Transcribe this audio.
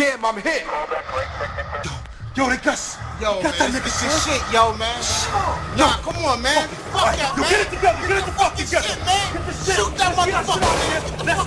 Damn, I'm hit. Yo, they got that nigga shit, yo, man. Nah, come on, man. Fuck that, man. Yo, get it together. Get it the fuck together.